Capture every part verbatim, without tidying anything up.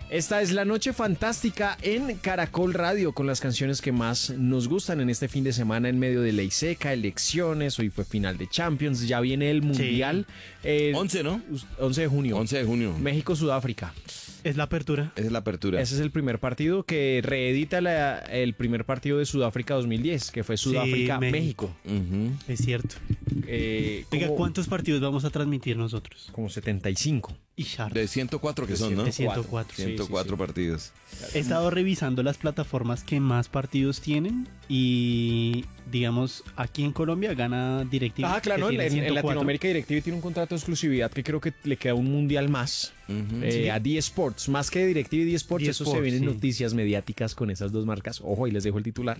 Esta es la noche fantástica en Caracol Radio con las canciones que más nos gustan en este fin de semana en medio de ley seca, elecciones, hoy fue final de Champions, ya viene el Mundial. Sí. Eh, once, ¿no? once de junio. once de junio. México-Sudáfrica. Es la apertura. Esa es la apertura. Ese es el primer partido que reedita la- el primer partido de Sudáfrica dos mil diez, que fue Sudáfrica-México. Ujú. Es cierto. Eh, Oiga, como- ¿cuántos partidos vamos a transmitir nosotros? Como setenta y cinco. Y Sharp. De ciento cuatro que son, ¿no? De ciento cuatro. Sí, ciento cuatro sí, sí. partidos. He estado revisando las plataformas que más partidos tienen y, digamos, aquí en Colombia gana DirecTV. Ah, claro, que en, tiene en ciento cuatro. Latinoamérica DirecTV tiene un contrato de exclusividad que creo que le queda un mundial más Ujú. eh, Sí. a D Sports, más que DirecTV y D Sports, D eso se Sports, ven en sí. noticias mediáticas con esas dos marcas. Ojo, ahí les dejo el titular.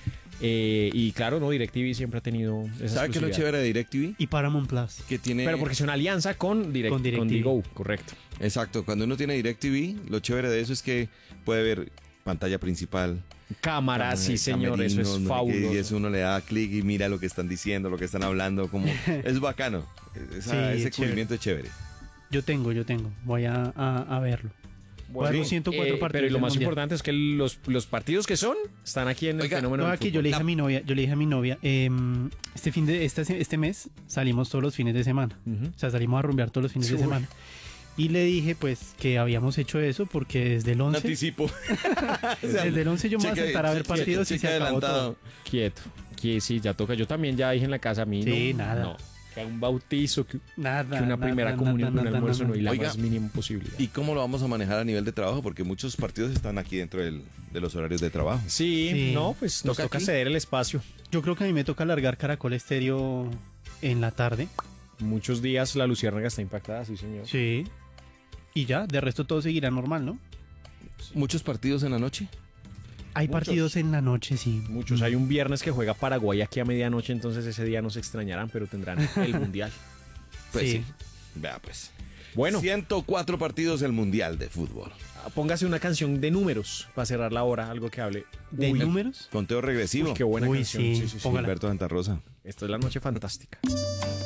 Eh, y claro, no, DirecTV siempre ha tenido esa ¿Sabe qué es lo exclusividad. chévere de DirecTV? Y Paramount Plus. Que tiene... Pero porque es una alianza con, direct, Con con DirecTV. Digo, correcto. Exacto, cuando uno tiene DirecTV, lo chévere de eso es que puede ver pantalla principal. Cámara, sí señor, eso camerinos, es no sé qué, fabuloso. Y eso uno le da clic y mira lo que están diciendo, lo que están hablando, como es bacano. Esa- Sí, ese es cubrimiento es chévere. Yo tengo, yo tengo. Voy a, a- a verlo. Bueno, Los ciento cuatro eh, partidos pero y lo del más Mundial. importante es que los, los partidos que son están aquí en el Oiga, fenómeno No, del aquí yo fútbol. le dije La- a mi novia, yo le dije a mi novia, em, este fin de este, este mes salimos todos los fines de semana. Ujú. O sea, salimos a rumbear todos los fines de Uy. semana. Y le dije pues que habíamos hecho eso porque desde el Un once, anticipo. desde el once yo me voy a Cheque- sentar a ver cheque- partidos y cheque se acabó adelantado. todo. Quieto, que sí, ya toca. Yo también ya dije en la casa a mí. Sí, no, nada. No, que un bautizo, que, Nada. que una nada, primera nada, comunión, nada, un nada, almuerzo, nada. no hay la Oiga, más mínima posibilidad. ¿Y cómo lo vamos a manejar a nivel de trabajo? Porque muchos partidos están aquí dentro del- de los horarios de trabajo. Sí, Sí. no, pues nos ¿Toca toca aquí? ceder el espacio. Yo creo que a mí me toca alargar Caracol Estéreo en la tarde. Muchos días la luciérnaga está impactada, sí, señor. Sí. Y ya, de resto todo seguirá normal, ¿no? Muchos partidos en la noche. Hay Muchos. partidos en la noche, sí. Muchos. Hay un viernes que juega Paraguay aquí a medianoche, entonces ese día nos extrañarán, pero tendrán el mundial. Pues sí. Sí. Vea pues. Bueno, ciento cuatro partidos del Mundial de Fútbol. póngase una canción de números para cerrar la hora, algo que hable. ¿De Uy, números? Conteo regresivo. uy, qué buena Uy, canción. sí, Sí, sí, sí. póngala. Gilberto Santa Rosa. Esta es la noche fantástica.